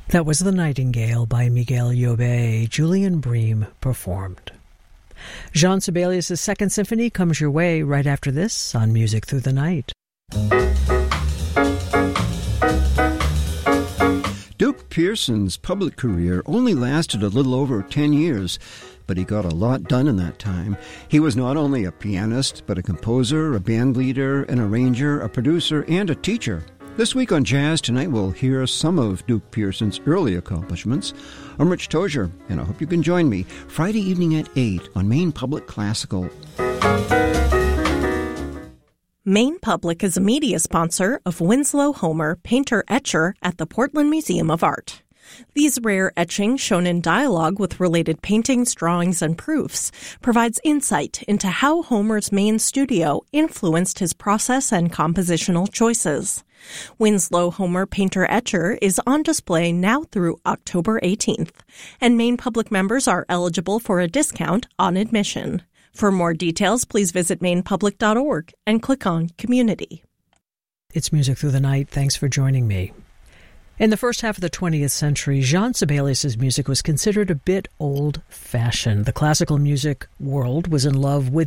That was The Nightingale by Miguel Llobet. Julian Bream performed. Jean Sibelius' Second Symphony comes your way right after this on Music Through the Night. Duke Pearson's public career only lasted a little over 10 years, but he got a lot done in that time. He was not only a pianist, but a composer, a band leader, an arranger, a producer, and a teacher. This week on Jazz Tonight, we'll hear some of Duke Pearson's early accomplishments. I'm Rich Tozier, and I hope you can join me Friday evening at 8 on Maine Public Classical. Maine Public is a media sponsor of Winslow Homer, painter-etcher at the Portland Museum of Art. These rare etchings, shown in dialogue with related paintings, drawings, and proofs, provides insight into how Homer's Maine studio influenced his process and compositional choices. Winslow Homer Painter-Etcher is on display now through October 18th, and Maine Public members are eligible for a discount on admission. For more details, please visit mainepublic.org and click on Community. It's Music Through the Night. Thanks for joining me. In the first half of the 20th century, Jean Sibelius' music was considered a bit old-fashioned. The classical music world was in love with